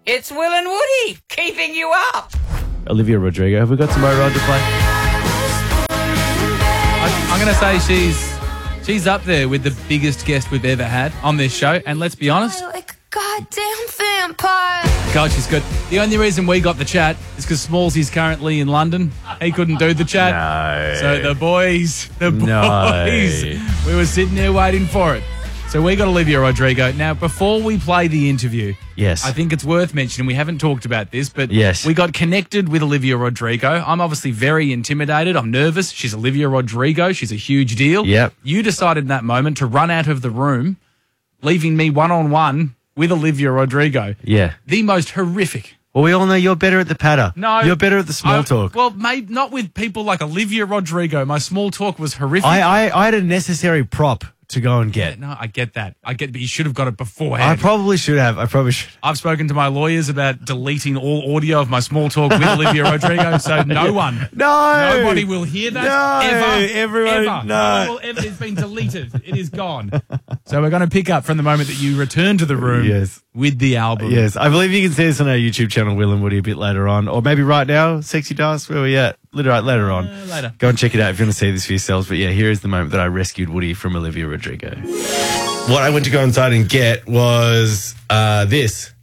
It's Will and Woody keeping you up. Olivia Rodrigo. Have we got some more Rod to play? I'm going to say she's up there with the biggest guest we've ever had on this show. And let's be honest, Like a goddamn vampire. God, she's good. The only reason we got the chat is because Smallsy's currently in London. He couldn't do the chat. No. So the boys, No. we were sitting there waiting for it. So we got Olivia Rodrigo. Now, before we play the interview, Yes. I think it's worth mentioning, we haven't talked about this, but Yes. we got connected with Olivia Rodrigo. I'm obviously very intimidated. I'm nervous. She's Olivia Rodrigo. She's a huge deal. Yep. You decided in that moment to run out of the room, leaving me one-on-one with Olivia Rodrigo. Yeah. The most horrific. Well, we all know you're better at the patter. No. You're better at the small talk. Well, mate, not with people like Olivia Rodrigo. My small talk was horrific. I had a necessary prop to go and get. No, I get that. But you should have got it beforehand. I probably should have. I've spoken to my lawyers about deleting all audio of my small talk with Olivia Rodrigo, so nobody will hear that ever. Everyone, ever. no. It's been deleted. It is gone. So we're going to pick up from the moment that you return to the room Yes. with the album. Yes, I believe you can see us on our YouTube channel, Will and Woody, a bit later on. Or maybe right now, Sexy Dust, where are we at? Later on. Later. Go and check it out if you want to see this for yourselves. But yeah, here is the moment that I rescued Woody from Olivia Rodrigo. What I went to go inside and get was this,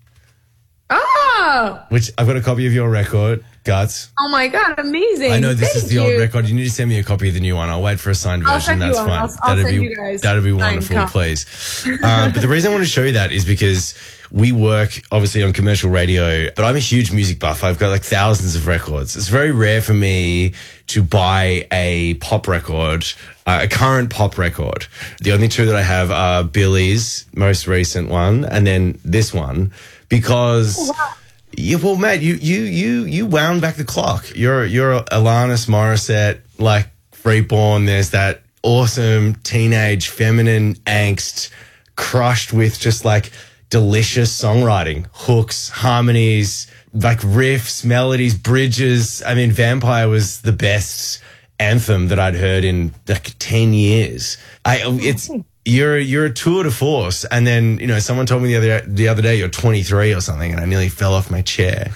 Oh! which I've got a copy of your record, Guts. Oh my God, amazing. I know this is Thank the old you. record. You need to send me a copy of the new one. I'll wait for a signed I'll version. send you That's one. fine. I'll send you guys That'd be signed wonderful, copy. please. But the reason I want to show you that is because we work obviously on commercial radio, but I'm a huge music buff. I've got like thousands of records. It's very rare for me to buy a pop record, a current pop record. The only two that I have are Billy's most recent one and then this one because yeah, well, Matt, you wound back the clock. You're Alanis Morissette, like Freeborn. There's that awesome teenage feminine angst crushed with just like delicious songwriting, hooks, harmonies, like riffs, melodies, bridges. I mean, Vampire was the best anthem that I'd heard in like 10 years. You're a tour de force, and then someone told me the other day you're 23 or something, and I nearly fell off my chair.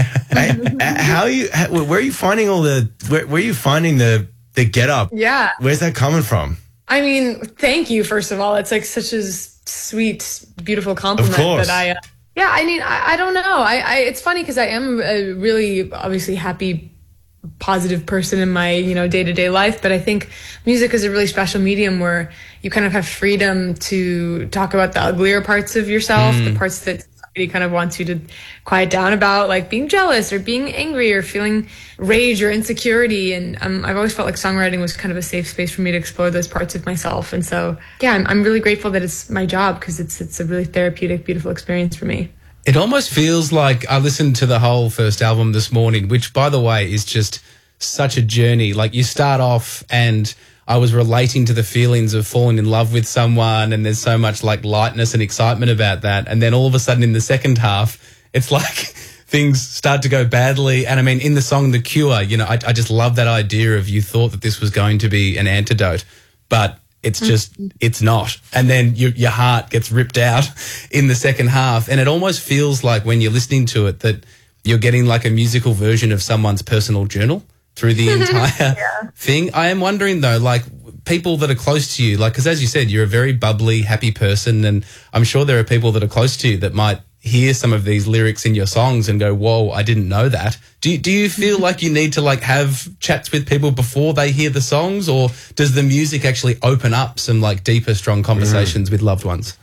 Where are you finding where are you finding the get up? Yeah. Where's that coming from? I mean, thank you, first of all. It's like such a sweet, beautiful compliment. Of course. That I mean, I don't know. It's funny because I am a really, obviously happy, positive person in my, day-to-day life. But I think music is a really special medium where you kind of have freedom to talk about the uglier parts of yourself, the parts that somebody kind of wants you to quiet down about, like being jealous or being angry or feeling rage or insecurity. And I've always felt like songwriting was kind of a safe space for me to explore those parts of myself. And so, yeah, I'm really grateful that it's my job because it's a really therapeutic, beautiful experience for me. It almost feels like I listened to the whole first album this morning, which, by the way, is just such a journey. Like, you start off and I was relating to the feelings of falling in love with someone, and there's so much like lightness and excitement about that. And then all of a sudden in the second half, it's like things start to go badly. And I mean, in the song The Cure, I just love that idea of you thought that this was going to be an antidote, but it's just, it's not. And then your heart gets ripped out in the second half. And it almost feels like when you're listening to it that you're getting like a musical version of someone's personal journal through the entire thing. I am wondering though, like people that are close to you, like, because as you said, you're a very bubbly, happy person. And I'm sure there are people that are close to you that might hear some of these lyrics in your songs and go, whoa, I didn't know that. Do you feel like you need to like have chats with people before they hear the songs, or does the music actually open up some like deeper, strong conversations with loved ones?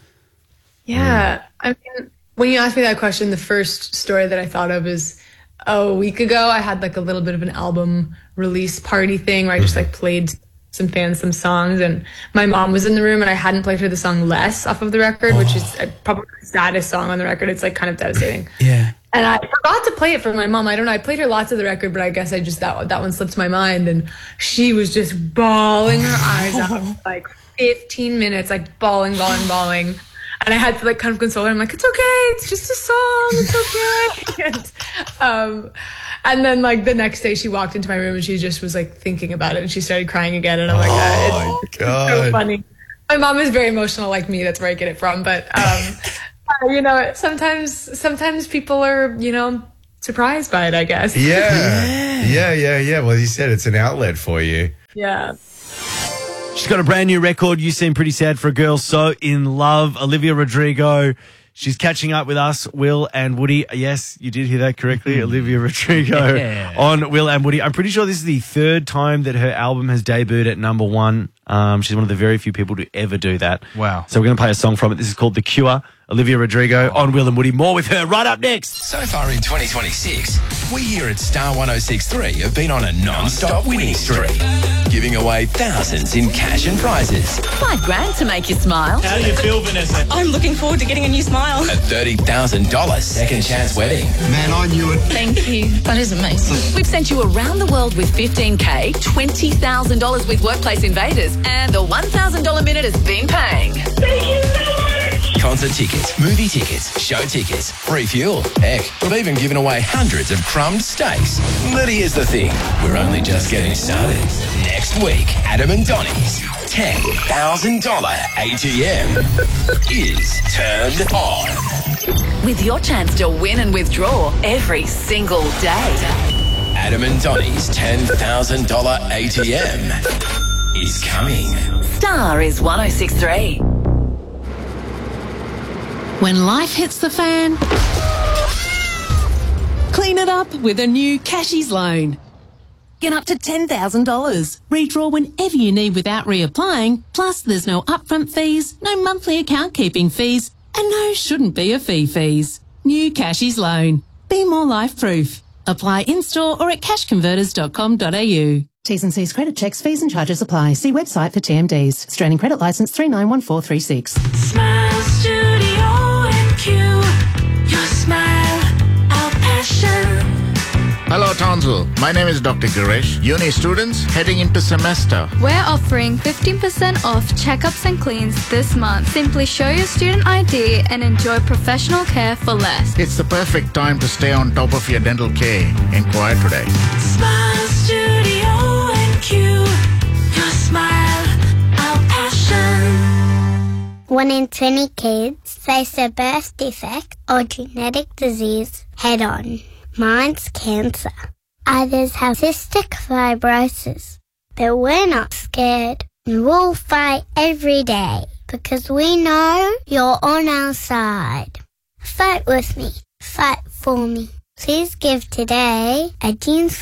Yeah. I mean, when you asked me that question, the first story that I thought of is a week ago, I had like a little bit of an album release party thing where I just like played some fans some songs, and my mom was in the room and I hadn't played her the song Less off of the record, which is probably the saddest song on the record. It's like kind of devastating. Yeah. And I forgot to play it for my mom. I don't know. I played her lots of the record, but I guess that one slipped my mind, and she was just bawling her eyes out for like 15 minutes, like bawling. And I had to like kind of console her. I'm like, it's okay. It's just a song. It's okay. And then like the next day she walked into my room and she just was like thinking about it, and she started crying again. And I'm like, it's so funny. My mom is very emotional like me. That's where I get it from. But You know, sometimes people are, you know, surprised by it, I guess. Yeah. Well, you said it's an outlet for you. Yeah. She's got a brand new record, You Seem Pretty Sad for a Girl So in Love. Olivia Rodrigo. She's catching up with us, Will and Woody. Yes, you did hear that correctly. Olivia Rodrigo on Will and Woody. I'm pretty sure this is the third time that her album has debuted at number one. She's one of the very few people to ever do that. Wow. So we're going to play a song from it. This is called The Cure. Olivia Rodrigo on Will and Woody. More with her right up next. So far in 2026, we here at Star 106.3 have been on a non-stop winning streak, giving away thousands in cash and prizes. $5,000 to make you smile. How do you feel, Vanessa? I'm looking forward to getting a new smile. A $30,000 second chance wedding. Man, I knew it. Thank you. That is amazing. We've sent you around the world with $15,000, $20,000 with Workplace Invaders, and the $1,000 minute has been paying. Thank you so much. Concert tickets, movie tickets, show tickets, free fuel. Heck, we've even given away hundreds of crumbed steaks. But here's the thing, we're only just getting started. Next week, Adam and Donnie's $10,000 ATM is turned on. With your chance to win and withdraw every single day. Adam and Donnie's $10,000 ATM is coming. Star is 106.3. When life hits the fan, clean it up with a new Cashies loan. Get up to $10,000. Redraw whenever you need without reapplying. Plus, there's no upfront fees, no monthly account keeping fees, and no shouldn't be a fee fees. New Cashies loan. Be more life-proof. Apply in-store or at cashconverters.com.au. T's and C's credit checks, fees and charges apply. See website for TMDs. Australian Credit Licence 391436. Smile Studio NQ. Your smile, our passion. Hello, Townsville. My name is Dr. Girish. Uni students heading into semester. We're offering 15% off checkups and cleans this month. Simply show your student ID and enjoy professional care for less. It's the perfect time to stay on top of your dental care. Inquire today. Smile Studio NQ. Your smile, our passion. 1 in 20 kids face a birth defect or genetic disease head on. Mine's cancer. Others have cystic fibrosis. But we're not scared. And we'll fight every day because we know you're on our side. Fight with me. Fight for me. Please give today at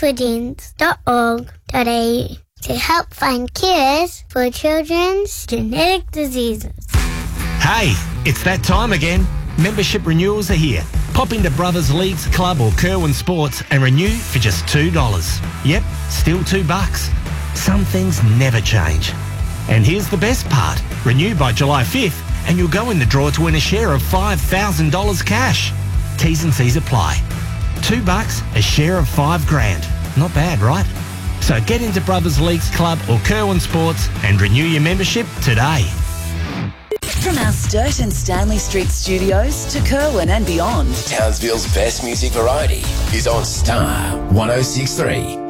jeansforjeans.org.au to help find cures for children's genetic diseases. Hey, it's that time again. Membership renewals are here. Pop into Brothers Leagues Club or Kerwin Sports and renew for just $2. Yep, still $2. Some things never change. And here's the best part. Renew by July 5th and you'll go in the draw to win a share of $5,000 cash. T's and C's apply. $2, a share of $5,000. Not bad, right? So get into Brothers Leagues Club or Kerwin Sports and renew your membership today. From our Sturt and Stanley Street studios to Kerwin and beyond. Townsville's best music variety is on Star 106.3.